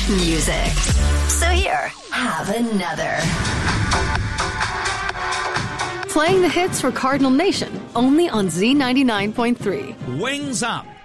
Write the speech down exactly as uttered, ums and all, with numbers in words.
music. So here, have another. Playing the hits for Cardinal Nation, only on Z ninety-nine point three. Wings Up.